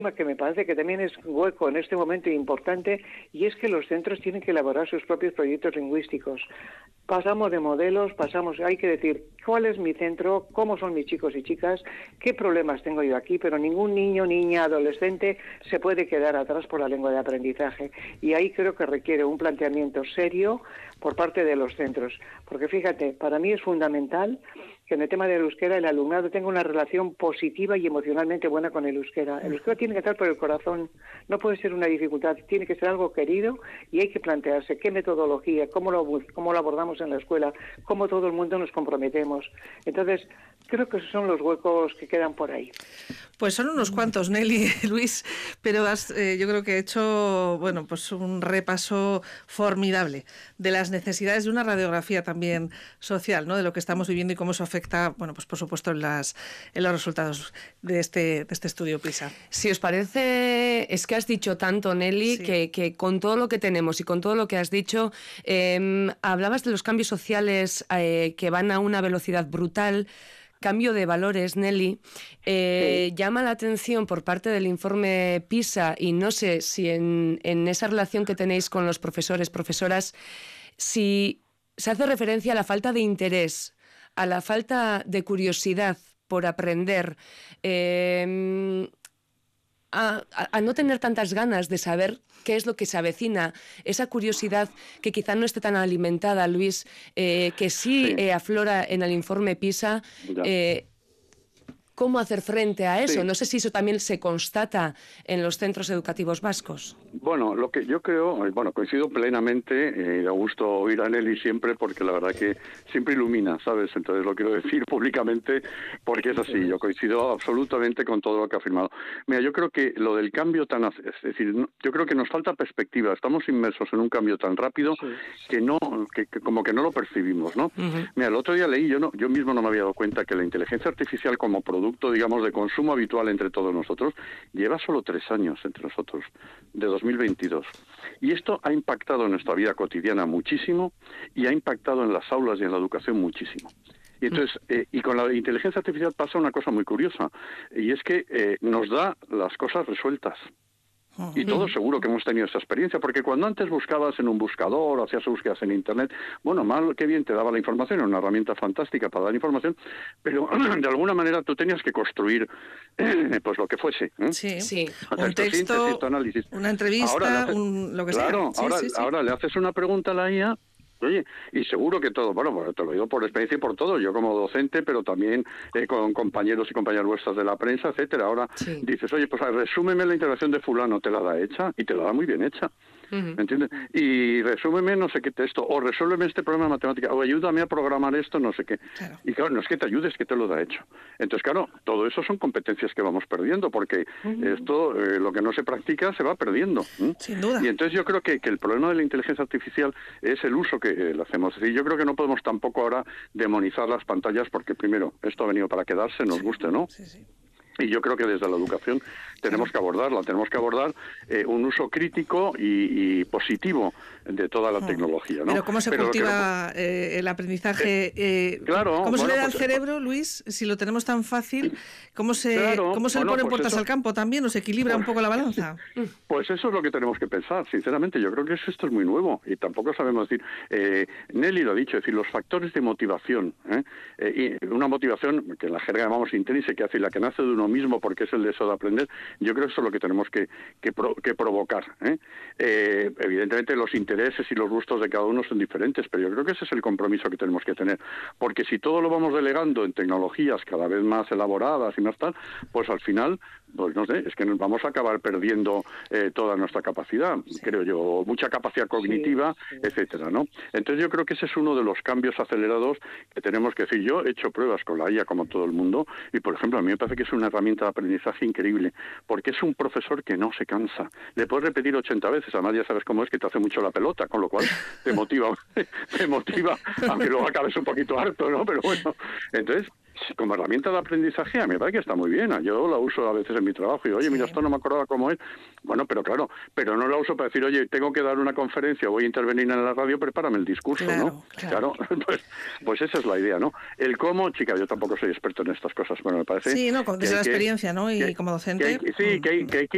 que me parece que también es hueco en este momento importante, y es que los centros tienen que elaborar sus propios proyectos lingüísticos. Pasamos de modelos, hay que decir cuál es mi centro, cómo son mis chicos y chicas, qué problemas tengo yo aquí, pero ningún niño, niña, adolescente se puede quedar atrás por la lengua de aprendizaje. Y ahí creo que requiere un planteamiento serio por parte de los centros. Porque fíjate, para mí es fundamental que en el tema del euskera el alumnado tenga una relación positiva y emocionalmente buena con el euskera. El euskera tiene que estar por el corazón, no puede ser una dificultad, tiene que ser algo querido, y hay que plantearse qué metodología, cómo lo abordamos en la escuela, cómo todo el mundo nos comprometemos. Entonces, creo que esos son los huecos que quedan por ahí. Pues son unos cuantos, Nelly, Luis, pero yo creo que he hecho pues un repaso formidable de las necesidades de una radiografía también social, ¿no? De lo que estamos viviendo y cómo eso afecta, pues por supuesto en los resultados de este estudio PISA. Si os parece, es que has dicho tanto, Nelly, sí, que con todo lo que tenemos y con todo lo que has dicho, hablabas de los cambios sociales que van a una velocidad brutal. Cambio de valores, Nelly. Sí. Llama la atención por parte del informe PISA, y no sé si en esa relación que tenéis con los profesores, profesoras, si se hace referencia a la falta de interés, a la falta de curiosidad por aprender, a no tener tantas ganas de saber qué es lo que se avecina, esa curiosidad que quizá no esté tan alimentada, Luis, que sí, aflora en el informe PISA. ¿Cómo hacer frente a eso? Sí. No sé si eso también se constata en los centros educativos vascos. Bueno, lo que yo creo, coincido plenamente, da gusto oír a Nelly siempre, porque la verdad que siempre ilumina, ¿sabes? Entonces lo quiero decir públicamente porque es así, yo coincido absolutamente con todo lo que ha afirmado. Mira, yo creo que lo del cambio es decir, yo creo que nos falta perspectiva, estamos inmersos en un cambio tan rápido que como que no lo percibimos, ¿no? Uh-huh. Mira, el otro día leí, yo mismo no me había dado cuenta que la inteligencia artificial como producto, digamos, de consumo habitual entre todos nosotros, lleva solo 3 años entre nosotros, de 2022. Y esto ha impactado en nuestra vida cotidiana muchísimo, y ha impactado en las aulas y en la educación muchísimo. Y entonces, y con la inteligencia artificial pasa una cosa muy curiosa, y es que nos da las cosas resueltas. Y todos seguro que hemos tenido esa experiencia, porque cuando antes buscabas en un buscador o hacías búsquedas en Internet, mal que bien te daba la información, era una herramienta fantástica para dar información, pero de alguna manera tú tenías que construir pues lo que fuese. Sí. Un texto, una entrevista, lo que sea. Ahora le haces una pregunta a la IA. Oye, y seguro que todo, te lo digo por experiencia y por todo, yo como docente, pero también con compañeros y compañeras vuestras de la prensa, etcétera. Ahora dices, oye, pues resúmeme la intervención de fulano, te la da hecha, y te la da muy bien hecha. ¿Me entiendes? Y resúmeme no sé qué texto, o resuélveme este problema de matemática, o ayúdame a programar esto, no sé qué. Claro. Y claro, no es que te ayudes, que te lo da hecho. Entonces, claro, todo eso son competencias que vamos perdiendo, porque esto, lo que no se practica, se va perdiendo. Sin duda. Y entonces yo creo que el problema de la inteligencia artificial es el uso que le hacemos. Y yo creo que no podemos tampoco ahora demonizar las pantallas, porque primero, esto ha venido para quedarse, nos guste, ¿no? Sí. Y yo creo que desde la educación tenemos que abordar un uso crítico y positivo de toda la tecnología, ¿no? Pero ¿cómo se cultiva el aprendizaje? ¿Cómo se le da al cerebro, Luis? Si lo tenemos tan fácil, ¿cómo se le ponen puertas al campo también? ¿O se equilibra un poco la balanza? Pues eso es lo que tenemos que pensar, sinceramente. Yo creo que esto es muy nuevo y tampoco sabemos decir. Nelly lo ha dicho, es decir, los factores de motivación. Y una motivación que en la jerga llamamos intrínseca, es decir, la que nace de uno mismo porque es el deseo de aprender. Yo creo que eso es lo que tenemos que provocar. Evidentemente los intereses y los gustos de cada uno son diferentes, pero yo creo que ese es el compromiso que tenemos que tener, porque si todo lo vamos delegando en tecnologías cada vez más elaboradas y más tal, pues al final, pues no sé, es que nos vamos a acabar perdiendo toda nuestra capacidad, creo yo, mucha capacidad cognitiva, etcétera, ¿no? Entonces yo creo que ese es uno de los cambios acelerados que tenemos que decir. Yo he hecho pruebas con la IA como todo el mundo, y por ejemplo a mí me parece que es una herramienta de aprendizaje increíble, porque es un profesor que no se cansa. Le puedes repetir 80 veces, además ya sabes cómo es, que te hace mucho la pelota, con lo cual te motiva, aunque luego acabes un poquito harto, ¿no? Pero bueno, entonces, como herramienta de aprendizaje, a mí me parece que está muy bien. Yo la uso a veces en mi trabajo y, oye, mira, esto no me acordaba cómo es. Bueno, pero claro, pero no la uso para decir, oye, tengo que dar una conferencia, voy a intervenir en la radio, prepárame el discurso, ¿no? Claro. Pues esa es la idea, ¿no? El cómo, chica, yo tampoco soy experto en estas cosas, bueno, me parece... Sí, no, desde la experiencia, ¿no? Y como docente... que hay que